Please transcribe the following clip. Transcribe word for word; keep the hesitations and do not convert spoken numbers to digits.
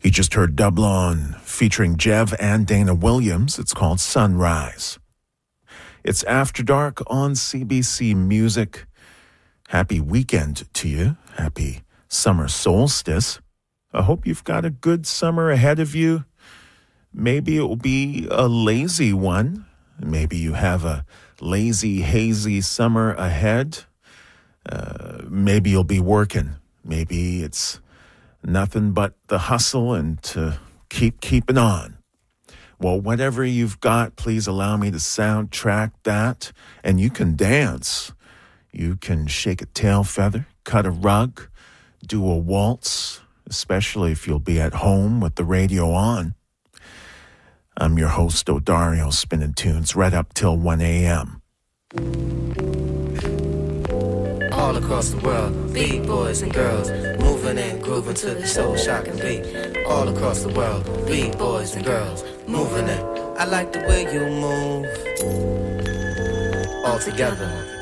You just heard Doublon featuring Jev and Dana Williams. It's called Sunrise. It's After Dark on C B C Music. Happy weekend to you. Happy summer solstice. I hope you've got a good summer ahead of you. Maybe it will be a lazy one. Maybe you have a lazy, hazy summer ahead. Uh, maybe you'll be working. Maybe it's nothing but the hustle and to keep keeping on. Well, whatever you've got, please allow me to soundtrack that. And you can dance. You can shake a tail feather, cut a rug, do a waltz, especially if you'll be at home with the radio on. I'm your host, O'Dario, spinning tunes right up till one a.m. All across the world, beat boys and girls, moving and grooving to the soul-shocking beat. All across the world, beat boys and girls, moving it. I like the way you move. All together.